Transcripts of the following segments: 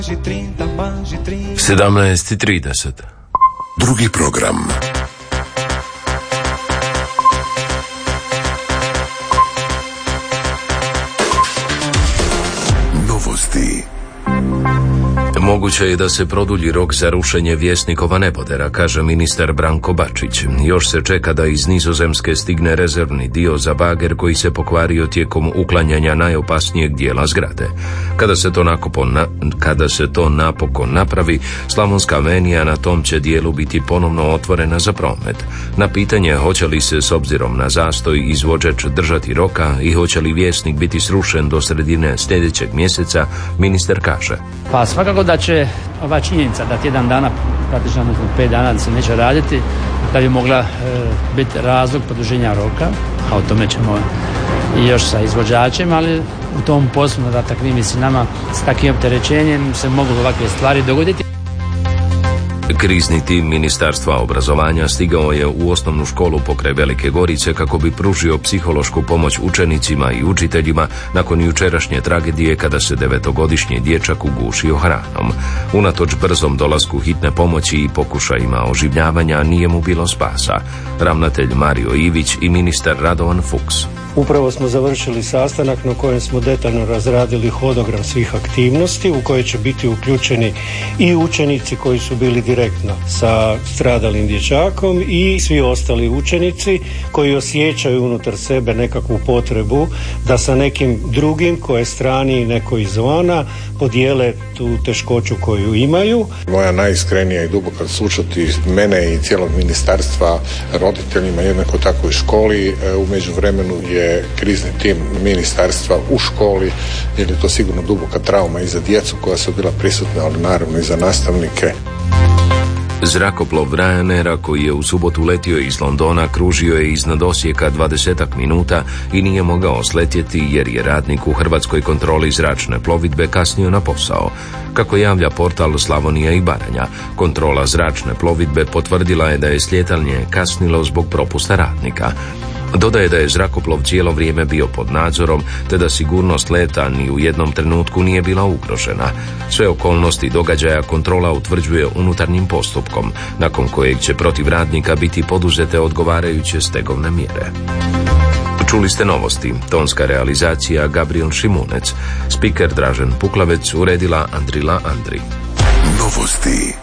17:30. Drugi program. Novosti. Moguće je da se produlji rok za rušenje Vjesnikova nebodera, kaže ministar Branko Bačić. Još se čeka da iz Nizozemske stigne rezervni dio za bager koji se pokvario tijekom uklanjanja najopasnijeg dijela zgrade. Kada se to napokon napravi, Slavonska avenija na tom će dijelu biti ponovno otvorena za promet. Na pitanje hoće li se s obzirom na zastoj izvođač držati roka i hoće li Vjesnik biti srušen do sredine sljedećeg mjeseca, ministar kaže: Pa svakako da će ova činjenica da tjedan dana, praktično 5 dana da se neće raditi, da bi mogla biti razlog produženja roka, a o tome ćemo i još sa izvođačem, ali u tom poslu na takvim visinama s takvim opterećenjem se mogu ovakve stvari dogoditi. Krizni tim Ministarstva obrazovanja stigao je u osnovnu školu pokraj Velike Gorice kako bi pružio psihološku pomoć učenicima i učiteljima nakon jučerašnje tragedije kada se 9-godišnji dječak ugušio hranom. Unatoč brzom dolasku hitne pomoći i pokušajima oživljavanja nije mu bilo spasa. Ravnatelj Mario Ivić i ministar Radovan Fuchs. Upravo smo završili sastanak na kojem smo detaljno razradili hodogram svih aktivnosti u koje će biti uključeni i učenici koji su bili direktno sa stradalim dječakom i svi ostali učenici koji osjećaju unutar sebe nekakvu potrebu da sa nekim drugim koje strani neko izvana podijele tu teškoću koju imaju. Moja najiskrenija i duboka sućut i mene i cijelog ministarstva roditeljima, jednako tako i školi. U međuvremenu je krizni tim ministarstva u školi, jer je to sigurno duboka trauma i za djecu koja su bila prisutna, ali naravno i za nastavnike. Zrakoplov Ryanaira koji je u subotu letio iz Londona kružio je iznad Osijeka 20 minuta i nije mogao sletjeti jer je radnik u Hrvatskoj kontroli zračne plovidbe kasnio na posao. Kako javlja portal Slavonija i Baranja, kontrola zračne plovidbe potvrdila je da je slijetanje kasnilo zbog propusta radnika. Dodaje da je zrakoplov cijelo vrijeme bio pod nadzorom, te da sigurnost leta ni u jednom trenutku nije bila ugrožena. Sve okolnosti događaja kontrola utvrđuje unutarnjim postupkom, nakon kojeg će protiv radnika biti poduzete odgovarajuće stegovne mjere. Čuli ste novosti, tonska realizacija Gabriel Šimunec, spiker Dražen Puklavec, uredila Andrila Andri. Novosti.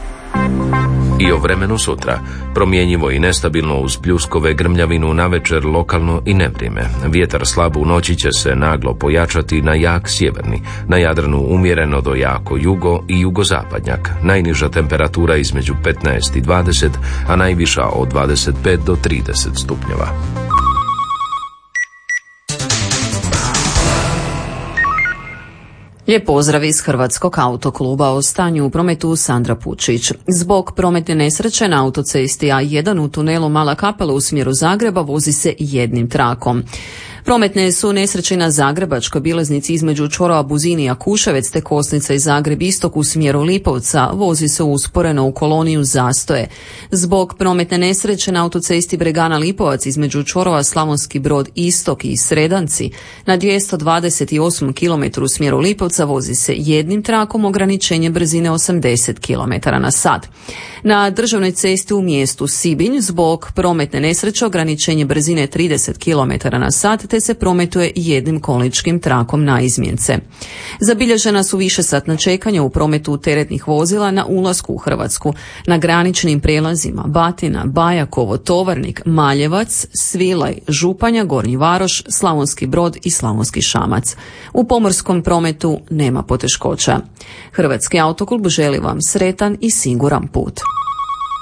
I o vremenu sutra. Promjenjivo i nestabilno uz pljuskove, grmljavinu navečer, lokalno i nevrijeme. Vjetar slab u noći će se naglo pojačati na jak sjeverni. Na Jadranu umjereno do jako jugo i jugozapadnjak. Najniža temperatura između 15 i 20, a najviša od 25 do 30 stupnjeva. Lijep pozdrav iz Hrvatskog autokluba. O stanju u prometu Sandra Pučić. Zbog prometne nesreće na autocesti A1 u tunelu Mala Kapela u smjeru Zagreba vozi se jednim trakom. Prometne su nesreće na Zagrebačkoj bilaznici između čvorova Buzini i Jakuševec te Kosnica i Zagreb istok u smjeru Lipovca vozi se usporeno u koloniju zastoje. Zbog prometne nesreće na autocesti Bregana Lipovac između čvorova Slavonski Brod istok i Sredanci na 228 km u smjeru Lipovca vozi se jednim trakom, ograničenje brzine 80 km/h. Na državnoj cesti u mjestu Sibinj zbog prometne nesreće ograničenje brzine 30 km/h te se prometuje jednim kolničkim trakom na izmjence. Zabilježena su višesatna čekanja u prometu teretnih vozila na ulasku u Hrvatsku, na graničnim prijelazima Batina, Bajakovo, Tovarnik, Maljevac, Svilaj, Županja, Gornji Varoš, Slavonski Brod i Slavonski Šamac. U pomorskom prometu nema poteškoća. Hrvatski autoklub želi vam sretan i siguran put.